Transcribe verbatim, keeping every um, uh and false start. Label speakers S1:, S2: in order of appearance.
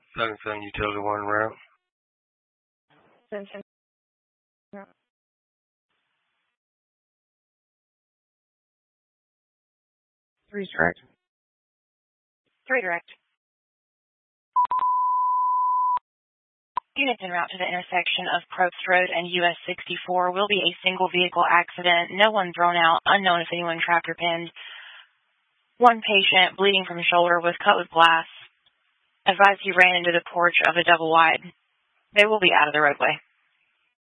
S1: seven seven Utility one route.
S2: seven seven.
S3: Three direct.
S2: Three direct.
S4: Units en route to the intersection of Probst Road and U S sixty-four will be a single vehicle accident. No one thrown out. Unknown if anyone trapped or pinned. One patient bleeding from shoulder was cut with glass. Advised he ran into the porch of a double wide. They will be out of the roadway.